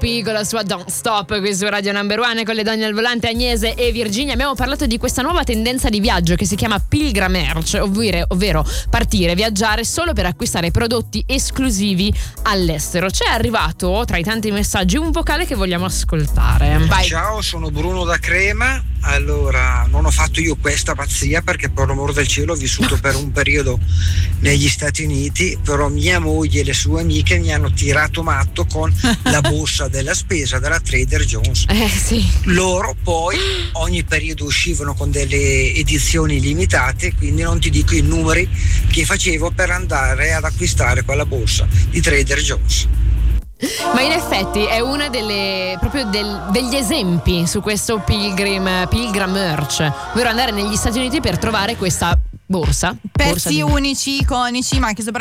con la sua Don't Stop qui su Radio Number One, con le donne al volante Agnese e Virginia. Abbiamo parlato di questa nuova tendenza di viaggio che si chiama pilgrimage, ovvero partire, viaggiare solo per acquistare prodotti esclusivi all'estero. C'è arrivato tra i tanti messaggi un vocale che vogliamo ascoltare. Vai. Ciao, sono Bruno da Crema. Allora, non ho fatto io questa pazzia perché per l'amor del cielo ho vissuto per un periodo negli Stati Uniti, però mia moglie e le sue amiche mi hanno tirato matto con la borsa della spesa della Trader Joe's. Sì. Loro poi ogni periodo uscivano con delle edizioni limitate, quindi non ti dico i numeri che facevo per andare ad acquistare quella borsa di Trader Joe's. Ma in effetti è una degli esempi su questo pilgrim merch, ovvero andare negli Stati Uniti per trovare questa borsa. Pezzi unici, iconici, ma anche soprattutto